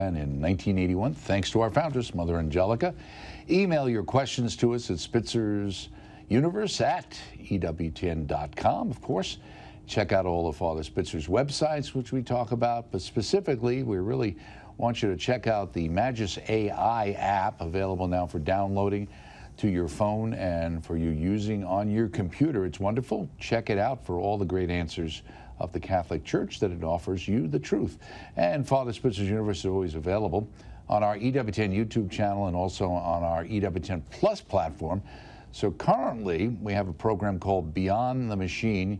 in 1981, thanks to our founders, Mother Angelica. Email your questions to us at spitzer'suniverse@ewtn.com. Of course, check out all of Father Spitzer's websites, which we talk about, but specifically, we really want you to check out the Magis AI app, available now for downloading to your phone and for you using on your computer. It's wonderful. Check it out for all the great answers of the Catholic Church that it offers you the truth. And Father Spitzer's Universe is always available on our EWTN YouTube channel and also on our EWTN Plus platform. So currently, we have a program called Beyond the Machine.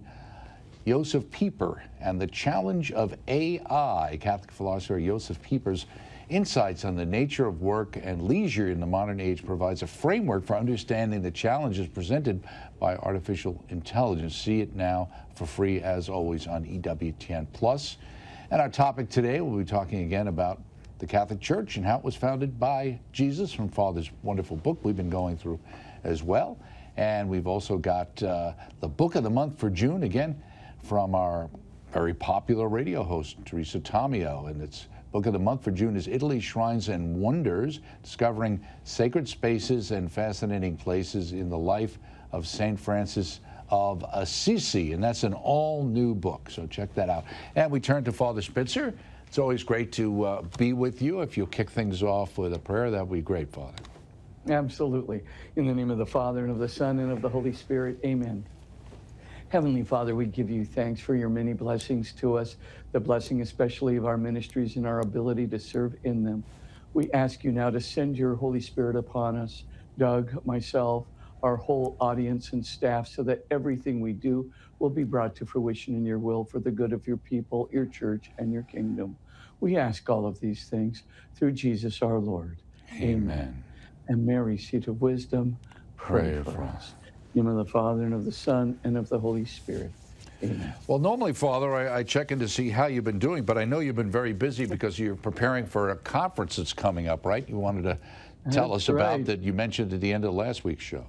Josef Pieper and the Challenge of AI, Catholic philosopher Josef Pieper's insights on the nature of work and leisure in the modern age provides a framework for understanding the challenges presented by artificial intelligence. See it now for free, as always, on EWTN Plus. And our topic today, we'll be talking again about the Catholic Church and how it was founded by Jesus, from Father's wonderful book we've been going through as well. And we've also got the Book of the Month for June, again, from our very popular radio host, Teresa Tomeo, and its Book of the Month for June is Italy, Shrines and Wonders, discovering sacred spaces and fascinating places in the life of St. Francis of Assisi. And that's an all-new book, so check that out. And we turn to Father Spitzer. It's always great to be with you. If you'll kick things off with a prayer, that would be great, Father. Absolutely. In the name of the Father, and of the Son, and of the Holy Spirit, amen. Heavenly Father, we give you thanks for your many blessings to us, the blessing especially of our ministries and our ability to serve in them. We ask you now to send your Holy Spirit upon us, Doug, myself, our whole audience and staff, so that everything we do will be brought to fruition in your will for the good of your people, your church, and your kingdom. We ask all of these things through Jesus our Lord. Amen. And Mary, seat of wisdom, pray for us. In the name of the Father, and of the Son, and of the Holy Spirit. Amen. Well, normally, Father, I check in to see how you've been doing, but I know you've been very busy because you're preparing for a conference that's coming up, right? You wanted to tell us about that you mentioned at the end of last week's show.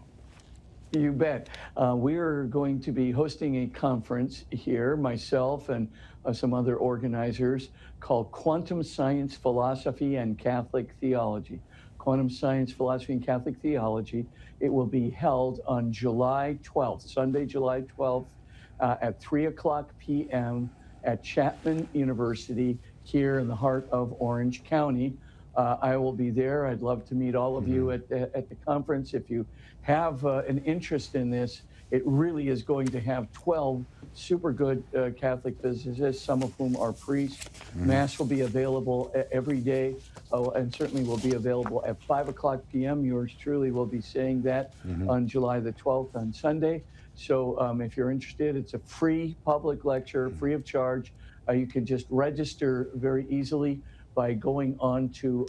You bet. We're going to be hosting a conference here, myself and some other organizers, called Quantum Science, Philosophy, and Catholic Theology. Quantum Science, Philosophy, and Catholic Theology. It will be held on July 12th, Sunday, July 12th, at 3:00 p.m. at Chapman University here in the heart of Orange County. I will be there. I'd love to meet all of you at the conference. If you have an interest in this, it really is going to have 12 super good Catholic physicists, some of whom are priests. Mass will be available every day, and certainly will be available at 5:00 p.m. Yours truly will be saying that on July the 12th on Sunday. So if you're interested, it's a free public lecture, free of charge. You can just register very easily by going on to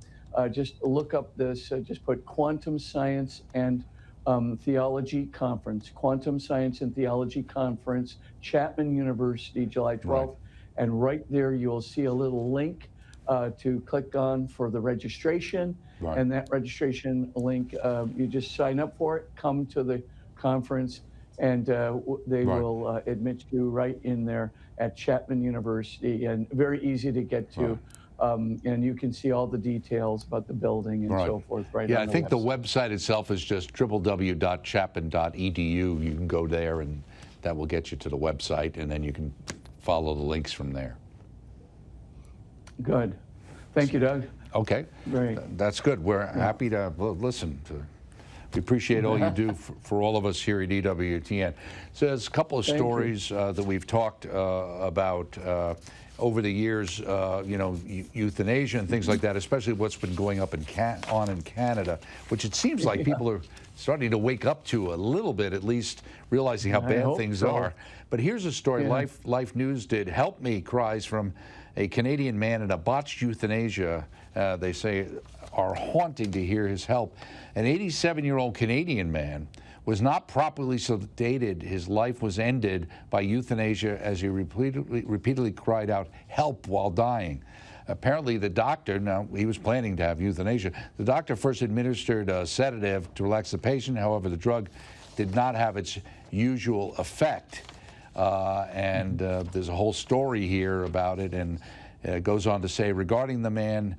just look up this, just put Quantum Science and Theology Conference, Quantum Science and Theology Conference, Chapman University, July 12th. Right. And right there, you'll see a little link to click on for the registration. Right. And that registration link, you just sign up for it, come to the conference, and they will admit you right in there at Chapman University, and very easy to get to. Right. And you can see all the details about the building and so forth right on I think the website itself is just www.chapman.edu. You can go there, and that will get you to the website, and then you can follow the links from there. Good. Thank you, Doug. Okay. Great. That's good. We're happy to listen to. We appreciate all you do for all of us here at EWTN. So there's a couple of stories that we've talked about over the years, you know, euthanasia and things like that, especially what's been going up in Canada, which it seems like people are starting to wake up to a little bit, at least realizing how bad things are. But here's a story Life News did. "Help me," cries from a Canadian man in a botched euthanasia, they say, are haunting to hear his help. An 87-year-old Canadian man was not properly sedated. His life was ended by euthanasia as he repeatedly cried out, "Help," while dying. Apparently the doctor, now he was planning to have euthanasia, the doctor first administered a sedative to relax the patient. However, the drug did not have its usual effect. There's a whole story here about it, and it goes on to say, regarding the man